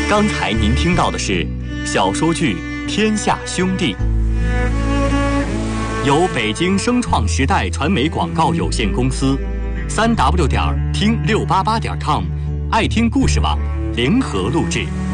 刚才您听到的是小说剧《天下兄弟》，由北京声创时代传媒广告有限公司、3W 点听688.com、爱听故事网联合录制。